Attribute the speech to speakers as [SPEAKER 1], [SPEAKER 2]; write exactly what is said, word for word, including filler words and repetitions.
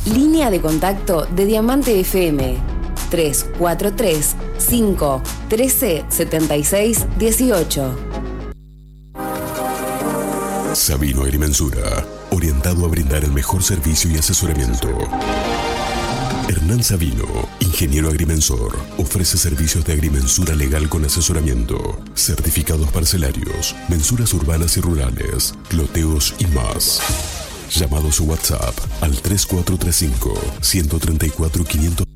[SPEAKER 1] Línea de contacto de Diamante F M tres cuatro tres, cinco, uno tres, siete seis, uno ocho.
[SPEAKER 2] Sabino Agrimensura, orientado a brindar el mejor servicio y asesoramiento. Hernán Sabino, ingeniero agrimensor, ofrece servicios de agrimensura legal con asesoramiento, certificados parcelarios, mensuras urbanas y rurales, loteos y más. Llamado a su WhatsApp al tres cuatro tres cinco, uno tres cuatro, cinco cero